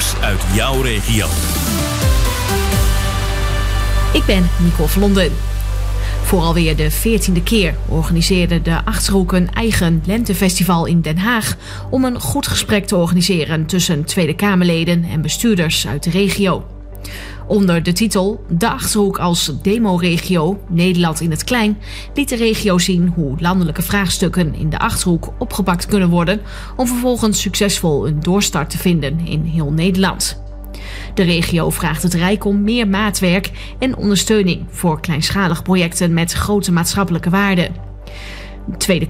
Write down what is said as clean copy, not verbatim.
nieuws uit jouw regio. Ik ben Nicole Vlonden. Voor alweer de 14e keer organiseerde de Achterhoek een eigen lentefestival in Den Haag om een goed gesprek te organiseren tussen Tweede Kamerleden en bestuurders uit de regio. Onder de titel De Achterhoek als demoregio, Nederland in het klein, liet de regio zien hoe landelijke vraagstukken in de Achterhoek opgepakt kunnen worden om vervolgens succesvol een doorstart te vinden in heel Nederland. De regio vraagt het Rijk om meer maatwerk en ondersteuning voor kleinschalige projecten met grote maatschappelijke waarde. Tweede